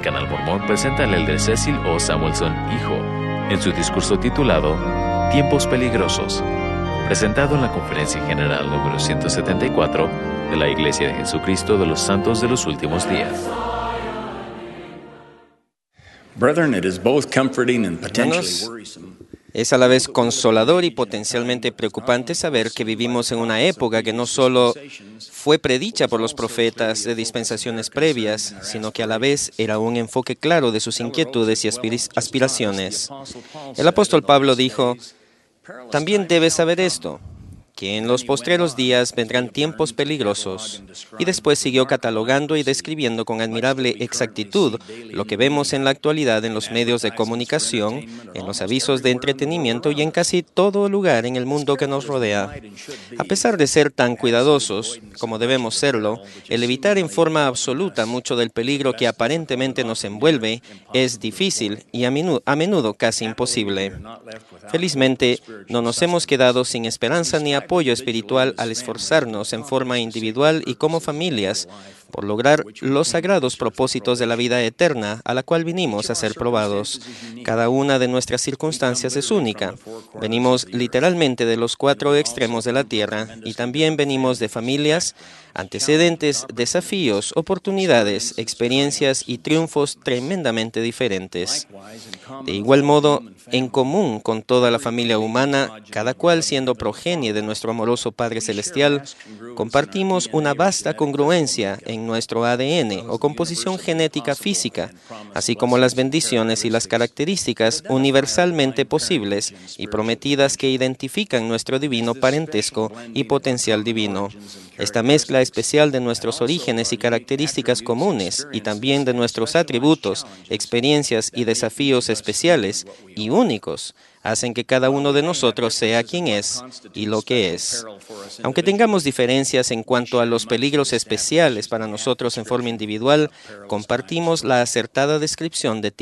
Canal Mormón presenta al elder Cecil O. Samuelson, hijo, en su discurso titulado Tiempos Peligrosos, presentado en la Conferencia General número 174 de la Iglesia de Jesucristo de los Santos de los Últimos Días. Hermanos, es a la vez consolador y potencialmente preocupante saber que vivimos en una época que no solo fue predicha por los profetas de dispensaciones previas, sino que a la vez era un enfoque claro de sus inquietudes y aspiraciones. El apóstol Pablo dijo: «También debes saber esto, que en los postreros días vendrán tiempos peligrosos», y después siguió catalogando y describiendo con admirable exactitud lo que vemos en la actualidad en los medios de comunicación, en los avisos de entretenimiento y en casi todo lugar en el mundo que nos rodea. A pesar de ser tan cuidadosos, como debemos serlo, el evitar en forma absoluta mucho del peligro que aparentemente nos envuelve es difícil y a menudo casi imposible. Felizmente, no nos hemos quedado sin esperanza ni apoyo espiritual al esforzarnos en forma individual y como familias por lograr los sagrados propósitos de la vida eterna a la cual vinimos a ser probados. Cada una de nuestras circunstancias es única. Venimos literalmente de los 4 extremos de la tierra y también venimos de familias, antecedentes, desafíos, oportunidades, experiencias y triunfos tremendamente diferentes. De igual modo, en común con toda la familia humana, cada cual siendo progenie de nuestro amoroso Padre Celestial, compartimos una vasta congruencia en nuestro ADN o composición genética física, así como las bendiciones y las características universalmente posibles y prometidas que identifican nuestro divino parentesco y potencial divino. Esta mezcla especial de nuestros orígenes y características comunes y también de nuestros atributos, experiencias y desafíos especiales y únicos hacen que cada uno de nosotros sea quien es y lo que es. Aunque tengamos diferencias en cuanto a los peligros especiales para nosotros en forma individual, compartimos la acertada descripción de